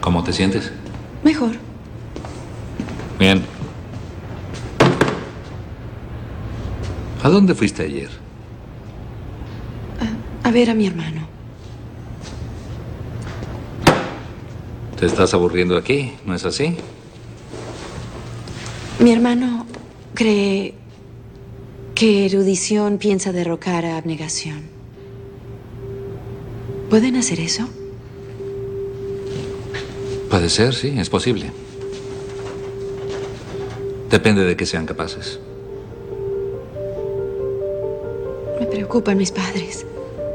¿Cómo te sientes? Mejor. Bien. ¿A dónde fuiste ayer? A ver a mi hermano. ¿Te estás aburriendo aquí? ¿No es así? Mi hermano cree que erudición piensa derrocar a abnegación. ¿Pueden hacer eso? Puede ser, sí, es posible. Depende de que sean capaces. Me preocupan mis padres.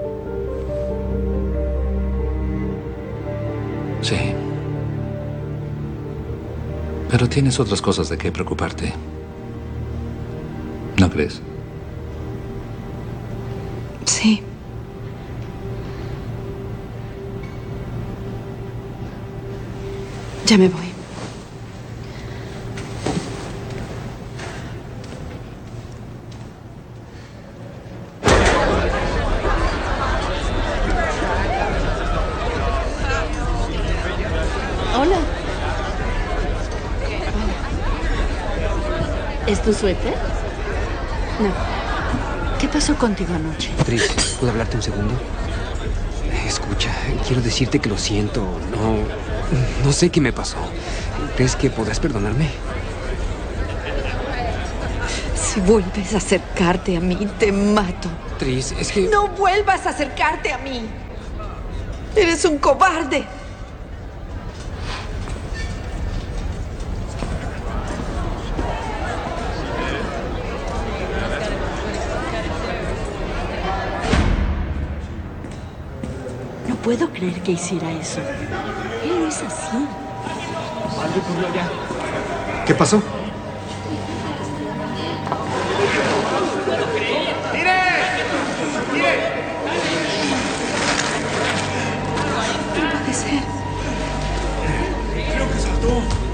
Sí. Pero tienes otras cosas de qué preocuparte. ¿No crees? Sí. Ya me voy. Hola. ¿Es tu suéter? No. ¿Qué pasó contigo anoche? Tris, ¿puedo hablarte un segundo? Escucha, quiero decirte que lo siento. No sé qué me pasó. ¿Crees que podrás perdonarme? Si vuelves a acercarte a mí, te mato. Tris, es que... No vuelvas a acercarte a mí. Eres un cobarde. No puedo creer que hiciera eso. Él no es así. Algo ocurrió allá. ¿Qué pasó? No puede ser. Creo que saltó.